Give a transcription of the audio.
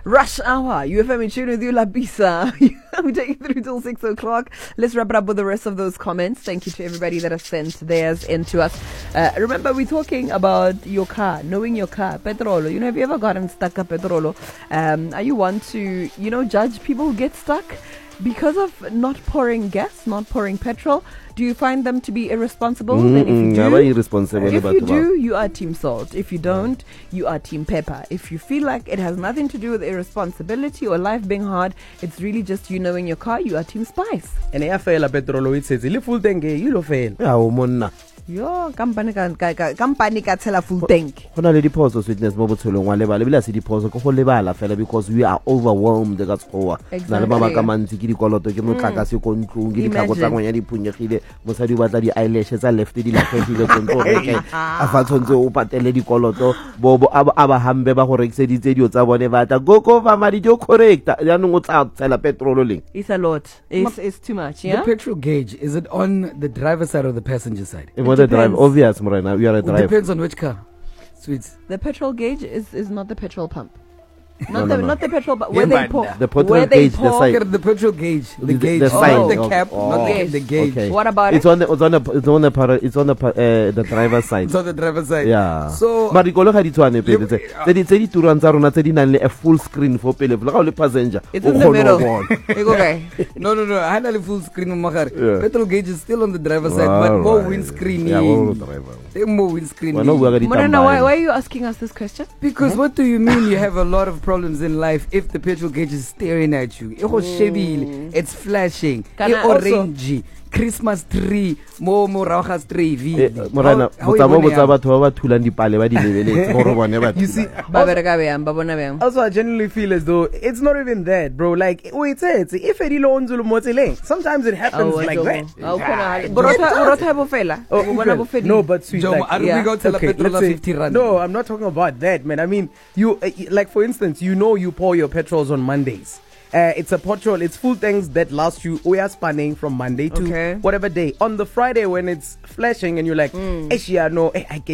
Rush Hour, UFM in tune with you, Labisa. We take you through till 6 o'clock. Let's wrap it up with the rest of those comments. Thank you to everybody that has sent theirs into us. Remember, we're talking about your car, knowing your car, petrol. You know, have you ever gotten stuck at petrol? Are you one to, judge people who get stuck because of not pouring gas, not pouring petrol? Do you find them to be irresponsible? Then if you do, you are Team Salt. If you don't, you are Team Pepper. If you feel like it has nothing to do with irresponsibility or life being hard, it's really just you knowing your car, you are Team Spice. And I feel like petrol, it says, full tank, you don't fail. Yeah, Yo, company ka tshela full tank. Hona le diphoso sweetness mo botshelong wa lebala bila se diphoso go go lebala fela because we are overwhelmed ka tsoa na le mama ka mantsi ke dikoloto ke motlaka se ko ntlong ke ditlhako tsa ngonya di phunyegile mosadi wa tla di eyelashes tsa left di la khethile konto reke a fa tshontswe o patele dikoloto bobo aba hambe ba go rekiseditse dio tsa bone batla go ba madi dio correct ya no tla tsela petrol leng. It's a lot. It's too much, yeah. The petrol gauge, is it on the driver's side or the passenger side? The drive, obvious, Morena. You are a driver. It depends on which car. Sweet. The petrol gauge is not the petrol pump. Not the petrol, but where they pour. The petrol gauge, the side. The petrol gauge, the gauge, the side, not the cap, not the gauge. Okay. What about it's it? It's on the driver's side. It's on the driver's side. Yeah. So, Marikolo had it one. They do run a full screen for pele. Look passenger. It's in the middle. Okay. No. I had a full screen. Petrol gauge is still on the driver's side, but more windscreen. Yeah, more windscreen. Morena, why are you asking us this question? Because what do you mean you have a lot of problems in life if the petrol gauge is staring at you? It's flashing. It's orangey. Christmas tree, more rauchas tree. Morena, you see, also I genuinely feel as though it's not even that, bro. Like, wait, if it sometimes it happens like that. No, but sweet. No, I'm not talking about that, man. I mean, you like, for instance, you pour your petrols on Mondays. It's a petrol, it's full tanks that last you, we are spanning from Monday to whatever day. On the Friday when it's flashing and you're like, I